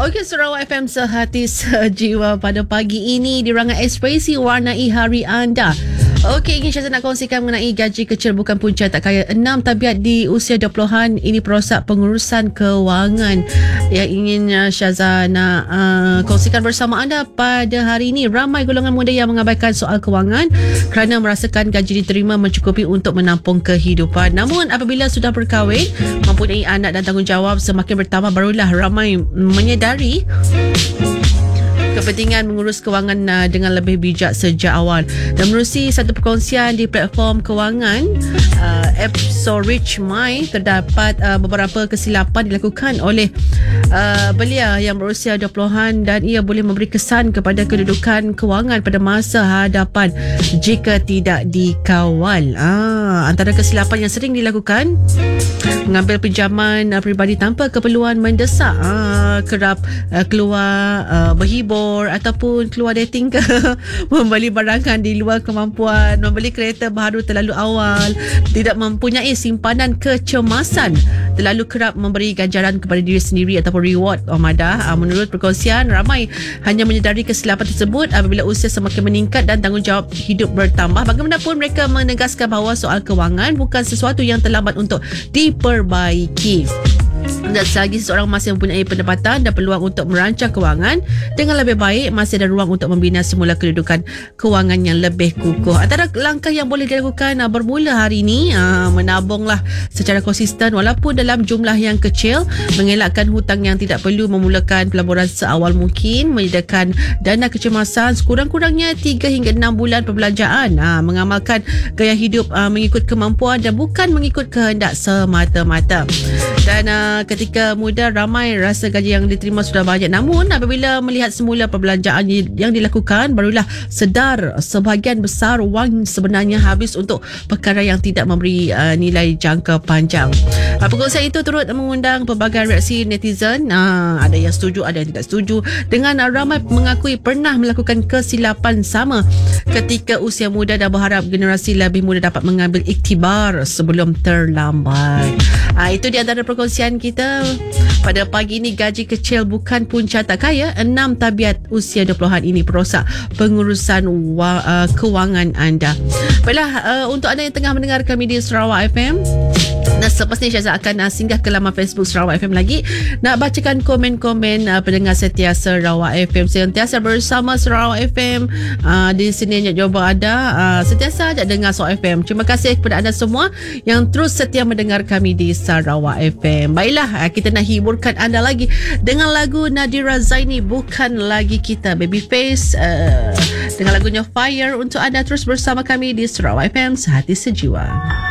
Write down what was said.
Okey, Sarawak FM sehati sejiwa pada pagi ini di Rangai Ekspresi warnai hari anda. Okey, ingin Syazah nak kongsikan mengenai gaji kecil bukan punca tak kaya. 6 tabiat di usia 20-an ini perosak pengurusan kewangan yang ingin Syazah nak kongsikan bersama anda pada hari ini. Ramai golongan muda yang mengabaikan soal kewangan kerana merasakan gaji diterima mencukupi untuk menampung kehidupan. Namun apabila sudah berkahwin, mempunyai anak dan tanggungjawab semakin bertambah, barulah ramai menyedari kepentingan mengurus kewangan dengan lebih bijak sejak awal. Dan menerusi satu perkongsian di platform kewangan app So Rich My, terdapat beberapa kesilapan dilakukan oleh belia yang berusia 20-an dan ia boleh memberi kesan kepada kedudukan kewangan pada masa hadapan jika tidak dikawal. Antara kesilapan yang sering dilakukan: mengambil pinjaman peribadi tanpa keperluan mendesak, kerap keluar berhibur ataupun keluar dating ke, membeli barangan di luar kemampuan, membeli kereta baru terlalu awal, tidak mempunyai simpanan kecemasan, terlalu kerap memberi ganjaran kepada diri sendiri ataupun reward Madah. Menurut perkongsian, ramai hanya menyedari kesilapan tersebut apabila usia semakin meningkat dan tanggungjawab hidup bertambah. Bagaimanapun, mereka menegaskan bahawa soal kewangan bukan sesuatu yang terlambat untuk diperbaiki. Dan selagi seseorang masih mempunyai pendapatan dan peluang untuk merancang kewangan dengan lebih baik, masih ada ruang untuk membina semula kedudukan kewangan yang lebih kukuh. Antara langkah yang boleh dilakukan bermula hari ini, menabunglah secara konsisten walaupun dalam jumlah yang kecil, mengelakkan hutang yang tidak perlu, memulakan pelaburan seawal mungkin, menyediakan dana kecemasan sekurang-kurangnya 3 hingga 6 bulan perbelanjaan, mengamalkan gaya hidup mengikut kemampuan dan bukan mengikut kehendak semata-mata. Dan ketika muda, ramai rasa gaji yang diterima sudah banyak, namun apabila melihat semula perbelanjaan yang dilakukan, barulah sedar sebahagian besar wang sebenarnya habis untuk perkara yang tidak memberi nilai jangka panjang. Perkongsian itu turut mengundang pelbagai reaksi netizen. Ada yang setuju, ada yang tidak setuju, dengan ramai mengakui pernah melakukan kesilapan sama ketika usia muda dan berharap generasi lebih muda dapat mengambil iktibar sebelum terlambat. Itu di antara perkongsian kita pada pagi ini. Gaji kecil bukan punca tak kaya. 6 tabiat usia 20-an ini perosak pengurusan kewangan anda. Baiklah, untuk anda yang tengah mendengar kami di Sarawak FM, dan selepas ni Syazah akan singgah ke laman Facebook Sarawak FM lagi, nak bacakan komen-komen pendengar setia Sarawak FM. Sentiasa bersama Sarawak FM di sini Nyak Joba ada, sentiasa ajak dengar Sarawak FM. Terima kasih kepada anda semua yang terus setia mendengar kami di Sarawak FM. Baiklah, kita nak hiburkan anda lagi dengan lagu Nadira Zaini, Bukan Lagi Kita, Babyface, dengan lagunya Fire untuk anda terus bersama kami di Sarawak FM sehati sejiwa.